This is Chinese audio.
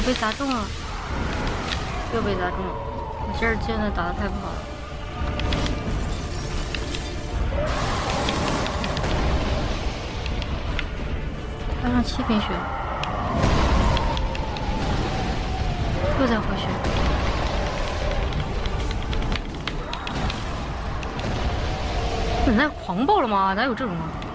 被砸中了，又被砸中了。我这儿现在打的太不好了。还剩7瓶血，又在回血。你那狂暴了吗？哪有这种啊？